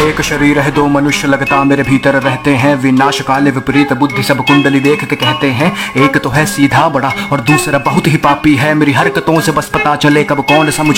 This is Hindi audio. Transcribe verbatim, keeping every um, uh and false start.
एक शरीर है दो मनुष्य लगता मेरे भीतर रहते हैं, विनाश काले विपरीत बुद्धि सब कुंडली देख के कहते हैं। एक तो है सीधा बड़ा और दूसरा बहुत ही पापी है, मेरी हरकतों से बस पता चले कब कौन सा मुझे